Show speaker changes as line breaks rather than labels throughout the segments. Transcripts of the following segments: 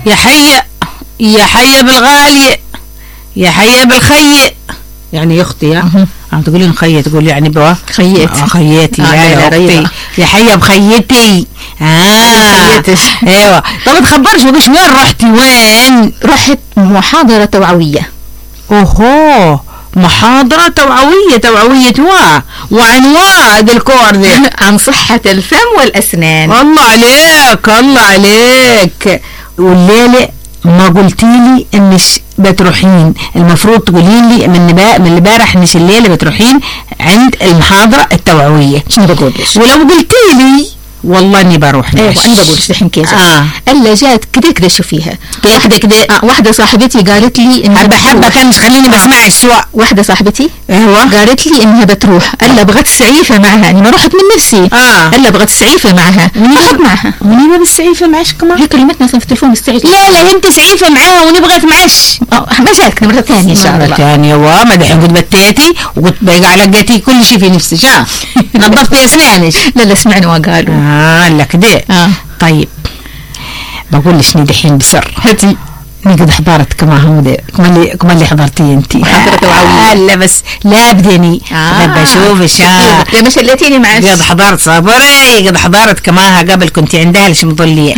يا حية يا حية بالغالية يا حية بالخية، يعني يا اختي عم تقولين خية، تقول يعني بوا
خيتي
خيتي يا اختي يا حية بخيتي.
خيتش.
ايوه. طب تخبرش وقش وين رحتي؟ وين
رحت؟ محاضرة توعوية.
اوهو، محاضرة توعوية وعنوان الكور دي
عن صحة الفم والأسنان.
الله عليك الله عليك. والليلة ما قلتيلي انش بتروحين، المفروض تقولين لي من البارح انش الليلة بتروحين عند المحاضرة التوعوية.
شنو بقولش؟
ولو قلتيلي والله اني بروح.
ايوه انا بقولش دحين كيف. الا جات كده شوفيها كده واحدة صاحبتي قالت لي انها
حبة كان مش خليني بسمع الشواء.
واحدة صاحبتي
ايوه
قالت لي انها بتروح، الا بغت سعيفة معها، يعني ما رحت من نفسي. الا بغت سعيفة معها، رحت معها.
وني بالسعيفة معش كمان؟
هي كلمتنا اصلا في التليفون السعيفة.
لا انت سعيفة معاها وني بغت معش.
مشاك مرة ثانية ان شاء الله.
مرة ثانية. ما دحين قلت بتيتي وقلت بقى علقتي كل شيء في نفسي. نظفتي اسنانك؟
لا سمعنا وقالوا
لك دي. طيب بقول لك دحين بسر،
هاتي
قد حضرت كمان اللي حضرتي انتي
محاضرة توعوية.
لا بس لا بدني بشوفش.
يا ما شلتيني معك.
قد حضرت صبري، قد حضرت كماها قبل كنت عندها ليش مضلية.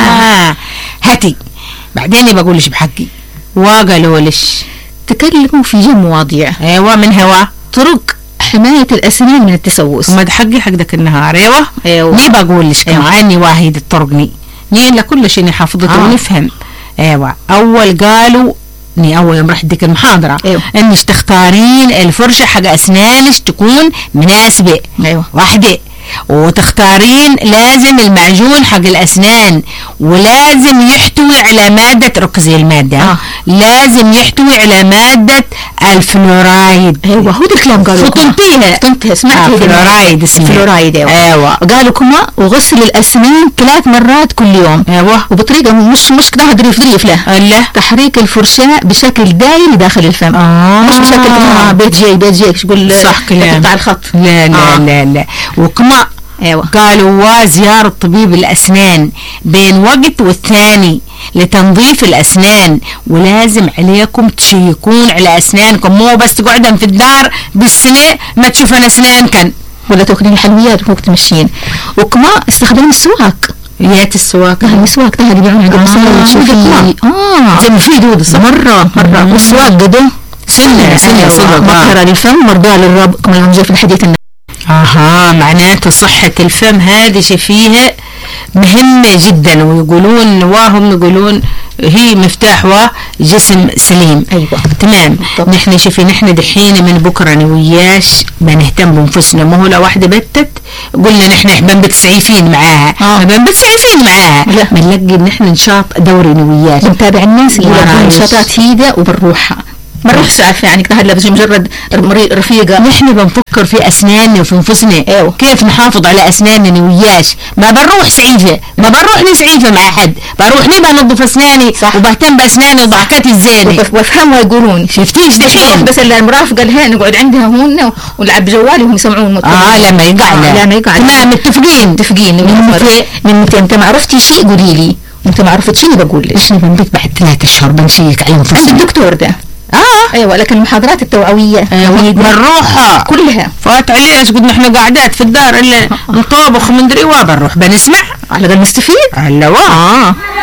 هاتي بعدين بقولش بحقي. وقالوا ليش
تكلموا في جم مواضيع.
ايوه من هوا
طرق حماية الأسنان من التسوس.
ما ده حقي حقك النهار. ايوه ني بقولش كمان واحد الطرقني ني لكل شيء حافظته ونفهم. ايوه اول قالوا اني اول يوم رحت ديك المحاضره انك تختارين الفرشه حق اسنانك تكون مناسبه. واحده. وتختارين لازم المعجون حق الاسنان ولازم يحتوي على مادة، ركزي المادة لازم يحتوي على مادة الفلورايد.
ايوه هو ده الكلام قالوا. فطنتها سمعت
فلورايد اسمه
فلورايد. ايوه قالوا كما وغسل الاسنان 3 مرات كل يوم.
ايوه وبطريقة
مش كده ظريف له تحريك الفرشاة بشكل دائري داخل الفم. مش بشكل بيت جاي تقول
صح كلام
بتاع الخط.
لا وكما قالوا وزيارة طبيب الأسنان بين وقت والثاني لتنظيف الأسنان، ولازم عليكم تشيكون على أسنانكم، مو بس تقعدن في الدار بالسنة ما تشوفن أسنانكن
ولا تاكلين حلويات وقت تمشين. وكما استخدام السواك.
يات السواك
السواك ده اللي بيعمل عند السواك
زي مفيد هو مرة
والسواك قدو سنة مطهرة للفم مرضى للرب كما ينجر في الحديث.
معناته صحة الفم هذه فيها مهمة جدا، ويقولون واهم يقولون هي مفتاح وجسم سليم.
أيوة
تمام. نحن شوفي نحن دحين من بكرة نوياش بنهتم بنفسنا، ما هو لو واحدة بتت قلنا نحن بنبتسعيفين معاها بنبتسعيفين معاها بنلاقي نحن نشاط دوري نوياش
بنتابع الناس اللي نشاطات هيدا وبنروحها ما نروح سعف يعني كده هلا بس مجرد رفيقة.
نحن بنفكر في أسناننا وفي أنفسنا. كيف نحافظ على أسناننا وياش. ما بنروح سعيفة، ما بنروح نسعيفة مع أحد، بروح بنظف أسناني وبهتم بأسناني وضحكتي الزينة
وافهم ويقولون
شفتيش دحين
بس المرافقة الهين نقعد عندها هون ونلعب جوالي وهم يسمعون
لما يقعد تمام متفقين
من متى انت ما عرفتي شيء قولي لي، انت ما عرفت شيء بقول لك.
احنا بنبيت بعد 3 أشهر بنشيك على أنفسنا
عند الدكتور ده. ايوه لكن المحاضرات التوعوية
بنروحها
كلها
فات علينا قد نحن قاعدات في الدار الا نطابخ ومندري بنروح بنسمع
على ده نستفيد.
هلا